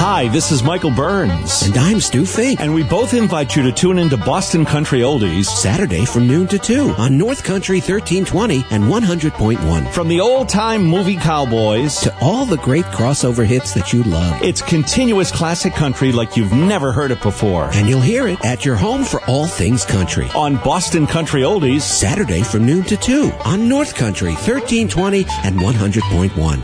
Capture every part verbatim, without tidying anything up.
Hi, this is Michael Burns. And I'm Stu Fink. And we both invite you to tune into Boston Country Oldies Saturday from noon to two on North Country thirteen twenty and one hundred point one. From the old-time movie cowboys to all the great crossover hits that you love. It's continuous classic country like you've never heard it before. And you'll hear it at your home for all things country. On Boston Country Oldies Saturday from noon to two on North Country thirteen twenty and one hundred point one.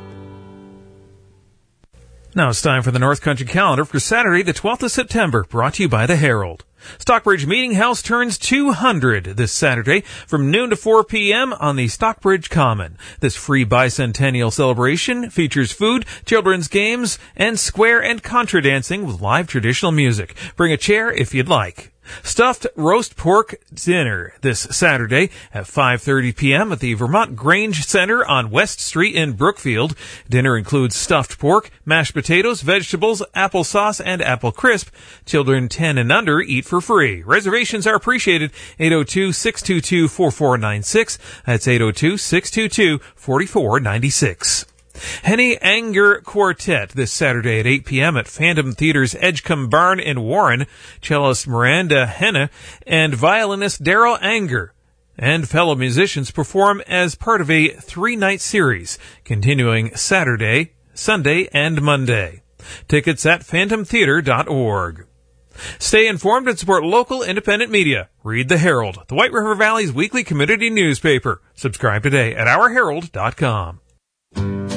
Now it's time for the North Country calendar for Saturday, the twelfth of September, brought to you by the Herald. Stockbridge Meeting House turns two hundred this Saturday from noon to four p.m. on the Stockbridge Common. This free bicentennial celebration features food, children's games, and square and contra dancing with live traditional music. Bring a chair if you'd like. Stuffed roast pork dinner this Saturday at five thirty p.m. at the Vermont Grange Center on West Street in Brookfield. Dinner includes stuffed pork, mashed potatoes, vegetables, applesauce, and apple crisp. Children ten and under eat for free. Reservations are appreciated. eight oh two, six two two, four four nine six. That's eight oh two, six two two, four four nine six. Henny Anger Quartet this Saturday at eight p.m. at Phantom Theater's Edgecombe Barn in Warren. Cellist Miranda Henna and violinist Daryl Anger and fellow musicians perform as part of a three-night series continuing Saturday, Sunday, and Monday. Tickets at phantom theater dot org. Stay informed and support local independent media. Read the Herald, the White River Valley's weekly community newspaper. Subscribe today at our herald dot com.